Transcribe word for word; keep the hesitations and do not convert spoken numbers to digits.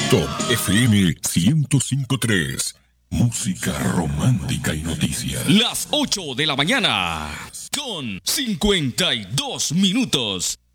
Top F M ciento cinco punto tres. Música romántica y noticias. Las ocho de la mañana con cincuenta y dos minutos.